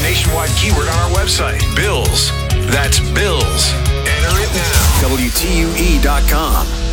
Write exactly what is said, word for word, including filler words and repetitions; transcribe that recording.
nationwide keyword on our website, Bills. That's Bills. Enter it now. W T U E dot com.